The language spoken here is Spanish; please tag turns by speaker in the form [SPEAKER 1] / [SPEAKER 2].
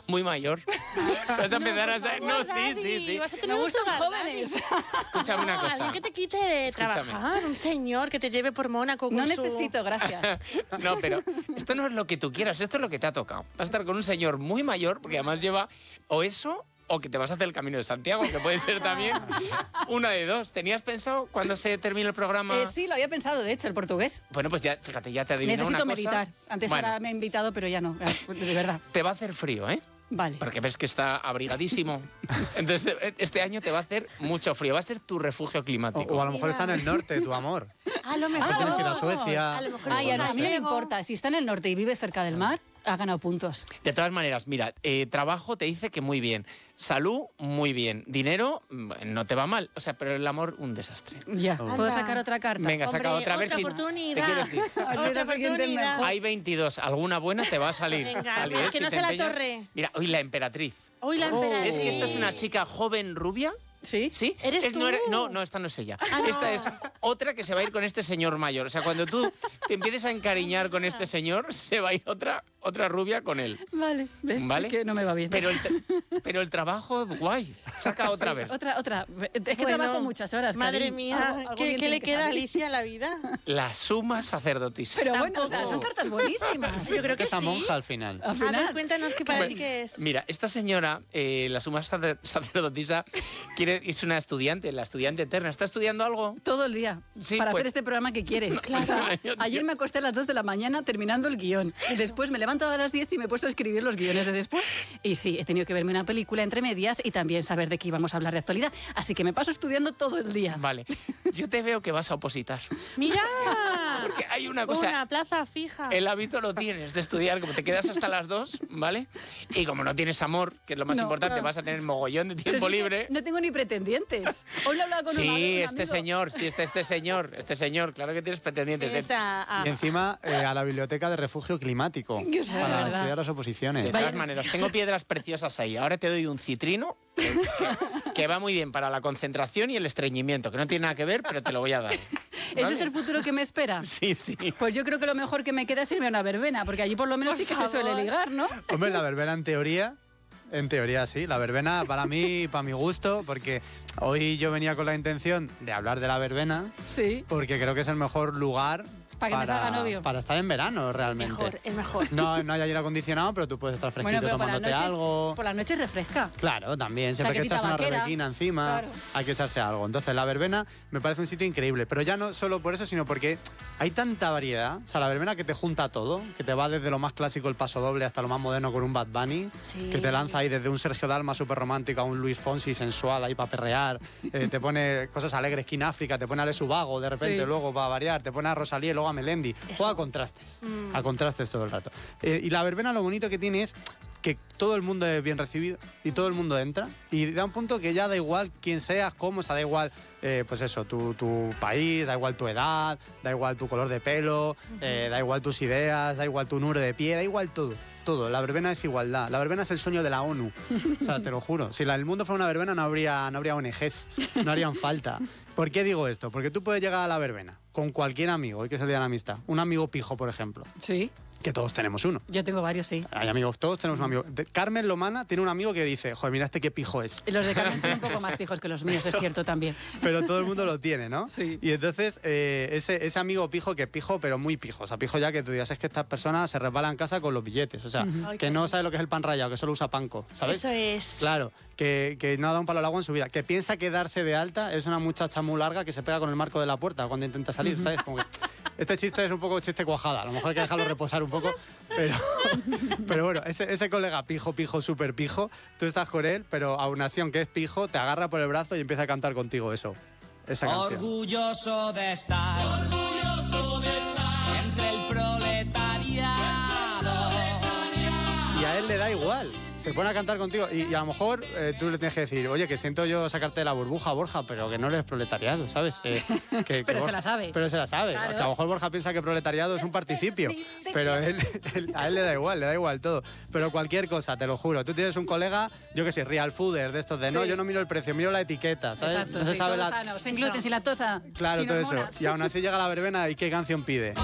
[SPEAKER 1] muy mayor. Vas a empezar a ser... No, sí.
[SPEAKER 2] Vas a tener
[SPEAKER 3] Me gustan
[SPEAKER 2] un sugar
[SPEAKER 3] jóvenes.
[SPEAKER 1] Escúchame una cosa.
[SPEAKER 2] Alguien que te quite de
[SPEAKER 1] Escúchame.
[SPEAKER 2] trabajar, un señor que te lleve por Mónaco con
[SPEAKER 3] No
[SPEAKER 2] su...
[SPEAKER 3] necesito, gracias.
[SPEAKER 1] No, pero esto no es lo que tú quieras, esto es lo que te ha tocado. Vas a estar con un señor muy mayor, porque además lleva o eso o que te vas a hacer el Camino de Santiago, que puede ser también una de dos. ¿Tenías pensado cuando se termine el programa?
[SPEAKER 3] Sí, lo había pensado, de hecho, el portugués.
[SPEAKER 1] Bueno, pues ya, fíjate, ya te adivino
[SPEAKER 3] Necesito
[SPEAKER 1] una cosa.
[SPEAKER 3] meditar. Antes
[SPEAKER 1] Bueno,
[SPEAKER 3] ahora me he invitado, pero ya no, de verdad.
[SPEAKER 1] te va a hacer frío, ¿eh?
[SPEAKER 3] Vale.
[SPEAKER 1] Porque ves que está abrigadísimo. Entonces, este año te va a hacer mucho frío. Va a ser tu refugio climático.
[SPEAKER 4] O a lo mejor está en el norte, tu amor.
[SPEAKER 2] A lo mejor...
[SPEAKER 4] Tienes que ir a Suecia.
[SPEAKER 2] A lo mejor
[SPEAKER 3] Ay,
[SPEAKER 2] es un
[SPEAKER 3] a mí no me
[SPEAKER 2] gallego.
[SPEAKER 3] importa. Si está en el norte y vive cerca del mar, ha ganado puntos.
[SPEAKER 1] De todas maneras, mira, trabajo te dice que muy bien. Salud, muy bien. Dinero, no te va mal. O sea, pero el amor, un desastre.
[SPEAKER 3] Ya. ¿Puedo
[SPEAKER 2] Anda.
[SPEAKER 3] sacar otra carta?
[SPEAKER 1] Venga, saca
[SPEAKER 2] Hombre,
[SPEAKER 1] otra. A ver
[SPEAKER 2] otra
[SPEAKER 1] si...
[SPEAKER 2] oportunidad.
[SPEAKER 1] Te quiero decir,
[SPEAKER 3] A ver si
[SPEAKER 2] Otra
[SPEAKER 3] la siguiente es
[SPEAKER 2] oportunidad.
[SPEAKER 3] mejor.
[SPEAKER 1] hay 22. Alguna buena te va a salir.
[SPEAKER 2] Venga,
[SPEAKER 1] Vale,
[SPEAKER 2] que
[SPEAKER 1] si
[SPEAKER 2] no
[SPEAKER 1] te
[SPEAKER 2] sea la
[SPEAKER 1] empeñas.
[SPEAKER 2] torre.
[SPEAKER 1] Mira, hoy la emperatriz.
[SPEAKER 2] Uy, la emperatriz.
[SPEAKER 1] Es que esta es una chica joven rubia.
[SPEAKER 3] ¿Sí?
[SPEAKER 1] ¿Sí?
[SPEAKER 2] ¿Eres tú?
[SPEAKER 1] No, esta no es ella.
[SPEAKER 2] no.
[SPEAKER 1] Esta es otra que se va a ir con este señor mayor. O sea, cuando tú te empieces a encariñar con este señor, se va a ir otra rubia con él.
[SPEAKER 3] Vale. ¿Ves?
[SPEAKER 1] ¿Vale?
[SPEAKER 3] Sí que no me va bien.
[SPEAKER 1] Pero el trabajo, guay. Saca otra
[SPEAKER 3] Sí,
[SPEAKER 1] vez.
[SPEAKER 3] Otra. Es que
[SPEAKER 2] Bueno,
[SPEAKER 3] trabajo muchas horas,
[SPEAKER 2] Madre
[SPEAKER 3] cariño.
[SPEAKER 2] mía,
[SPEAKER 3] Algo
[SPEAKER 2] ¿qué
[SPEAKER 3] bien
[SPEAKER 2] le
[SPEAKER 3] tiene que
[SPEAKER 2] queda a
[SPEAKER 3] salir.
[SPEAKER 2] Alicia a la vida?
[SPEAKER 1] La suma sacerdotisa.
[SPEAKER 3] Pero bueno, o sea,
[SPEAKER 2] Tampoco.
[SPEAKER 3] son cartas buenísimas.
[SPEAKER 2] Yo creo que
[SPEAKER 4] Esa
[SPEAKER 2] sí.
[SPEAKER 4] monja al final.
[SPEAKER 3] Al
[SPEAKER 2] A ver,
[SPEAKER 3] final.
[SPEAKER 2] cuéntanos qué para ti qué es.
[SPEAKER 1] Mira, esta señora, la suma sacerdotisa, es una estudiante, la estudiante eterna. ¿Está estudiando algo?
[SPEAKER 3] Todo el día.
[SPEAKER 1] Sí,
[SPEAKER 3] para
[SPEAKER 1] pues-
[SPEAKER 3] hacer este programa que quieres.
[SPEAKER 1] Claro.
[SPEAKER 3] O sea,
[SPEAKER 1] Yo-
[SPEAKER 3] ayer me acosté a las 2 de la mañana terminando el guión. Después me he levantado a las 10 y me he puesto a escribir los guiones de después. Y sí, he tenido que verme una película entre medias y también saber de qué íbamos a hablar de actualidad. Así que me paso estudiando todo el día.
[SPEAKER 1] Vale. Yo te veo que vas a opositar.
[SPEAKER 2] ¡Mira!
[SPEAKER 1] Porque hay una cosa...
[SPEAKER 2] Una plaza fija.
[SPEAKER 1] El hábito lo tienes de estudiar, como te quedas hasta las 2, ¿vale? Y como no tienes amor, que es lo más
[SPEAKER 3] No,
[SPEAKER 1] importante,
[SPEAKER 3] no.
[SPEAKER 1] vas a tener mogollón de
[SPEAKER 3] Pero
[SPEAKER 1] tiempo
[SPEAKER 3] sí que
[SPEAKER 1] libre.
[SPEAKER 3] no tengo ni pretendientes. Hoy lo he hablado con un
[SPEAKER 1] Sí,
[SPEAKER 3] amigo.
[SPEAKER 1] este señor, claro que tienes pretendientes.
[SPEAKER 4] Y encima a la biblioteca de refugio climático
[SPEAKER 3] Que sea
[SPEAKER 4] para
[SPEAKER 3] verdad.
[SPEAKER 4] estudiar las oposiciones.
[SPEAKER 1] De todas maneras, tengo piedras preciosas ahí. Ahora te doy un citrino que va muy bien para la concentración y el estreñimiento, que no tiene nada que ver, pero te lo voy a dar.
[SPEAKER 3] ¿Ese es el futuro que me espera?
[SPEAKER 1] Sí, sí.
[SPEAKER 3] Pues yo creo que lo mejor que me queda es irme a una verbena, porque allí por lo menos
[SPEAKER 2] Por
[SPEAKER 3] sí que se suele
[SPEAKER 2] favor.
[SPEAKER 3] ligar, ¿no?
[SPEAKER 4] Hombre, la verbena en teoría sí. La verbena para mí, para mi gusto, porque hoy yo venía con la intención de hablar de la verbena,
[SPEAKER 3] Sí.
[SPEAKER 4] porque creo que es el mejor lugar
[SPEAKER 3] Para que me salga novio.
[SPEAKER 4] para estar en verano realmente.
[SPEAKER 2] Mejor, el mejor.
[SPEAKER 4] No hay aire acondicionado, pero tú puedes estar fresquito
[SPEAKER 3] Bueno, pero
[SPEAKER 4] tomándote algo.
[SPEAKER 3] por las noches refresca.
[SPEAKER 4] Claro, también. Siempre que
[SPEAKER 3] Chaquetita
[SPEAKER 4] echas una
[SPEAKER 3] vaquera.
[SPEAKER 4] rebequina encima,
[SPEAKER 3] Claro.
[SPEAKER 4] hay que echarse algo. Entonces, la verbena me parece un sitio increíble. Pero ya no solo por eso, sino porque hay tanta variedad. O sea, la verbena que te junta todo, que te va desde lo más clásico, el paso doble, hasta lo más moderno con un Bad Bunny,
[SPEAKER 2] Sí.
[SPEAKER 4] que te lanza ahí desde un Sergio Dalma súper romántico a un Luis Fonsi sensual ahí para perrear, te pone cosas alegres, King África, te pone a Ale Subago de repente,
[SPEAKER 3] Sí.
[SPEAKER 4] luego va a variar, te pone a Rosalía y luego a Melendi. Juega a contrastes, a contrastes todo el rato. Y la verbena lo bonito que tiene es que todo el mundo es bien recibido y todo el mundo entra y da un punto que ya da igual quién seas, cómo, o sea, da igual pues eso, tu país, da igual tu edad, da igual tu color de pelo, da igual tus ideas, da igual tu número de pie, da igual todo. Todo, la verbena es igualdad, la verbena es el sueño de la ONU, o sea, te lo juro. Si el mundo fuera una verbena no habría ONGs, no harían falta. ¿Por qué digo esto? Porque tú puedes llegar a la verbena con cualquier amigo, hoy que es el día de la amistad, un amigo pijo, por ejemplo,
[SPEAKER 3] Sí.
[SPEAKER 4] que todos tenemos uno.
[SPEAKER 3] Yo tengo varios, sí.
[SPEAKER 4] Hay amigos, todos tenemos un amigo. Carmen Lomana tiene un amigo que dice, joder, mira este qué pijo es.
[SPEAKER 3] Y los de Carmen son un poco más pijos que los míos, es cierto también.
[SPEAKER 4] Pero todo el mundo lo tiene, ¿no?
[SPEAKER 3] Sí.
[SPEAKER 4] Y entonces, ese amigo pijo, que pijo, pero muy pijo. O sea, pijo ya que tú digas, es que estas personas se resbalan en casa con los billetes. O sea,
[SPEAKER 2] Ay,
[SPEAKER 4] que
[SPEAKER 2] qué
[SPEAKER 4] no
[SPEAKER 2] rico.
[SPEAKER 4] sabe lo que es el pan rallado, que solo usa panko, ¿sabes?
[SPEAKER 2] Eso es.
[SPEAKER 4] Claro, que no ha dado un palo al agua en su vida. Que piensa que darse de alta es una muchacha muy larga que se pega con el marco de la puerta cuando intenta salir, ¿sabes? Como que este chiste es un poco chiste cuajada. A lo mejor hay que dejarlo reposar un poco. Pero bueno, ese colega pijo, súper pijo, tú estás con él, pero aún así, aunque es pijo, te agarra por el brazo y empieza a cantar contigo esa canción.
[SPEAKER 5] Orgulloso de estar entre el proletariado.
[SPEAKER 4] Y a él le da igual. Se pone a cantar contigo y a lo mejor tú le tienes que decir, oye, que siento yo sacarte de la burbuja, Borja, pero que no eres proletariado, ¿sabes? Que
[SPEAKER 3] Pero se
[SPEAKER 4] Borja-
[SPEAKER 3] la sabe.
[SPEAKER 4] Pero se la sabe.
[SPEAKER 3] Claro.
[SPEAKER 4] Que a lo mejor Borja piensa que proletariado es un participio,
[SPEAKER 3] sí,
[SPEAKER 4] pero a él le da igual todo. Pero cualquier cosa, te lo juro. Tú tienes un colega, yo que sé, real fooder, de estos de, no,
[SPEAKER 3] Sí.
[SPEAKER 4] yo no miro el precio, miro la etiqueta, ¿sabes?
[SPEAKER 3] Exacto,
[SPEAKER 4] no se
[SPEAKER 3] sí,
[SPEAKER 4] sabe
[SPEAKER 3] todo
[SPEAKER 4] la...
[SPEAKER 3] sano, sin gluten, sin lactosa,
[SPEAKER 4] Claro,
[SPEAKER 3] sin
[SPEAKER 4] todo
[SPEAKER 3] hormonas.
[SPEAKER 4] eso. Y aún así llega la verbena y ¿qué canción pide?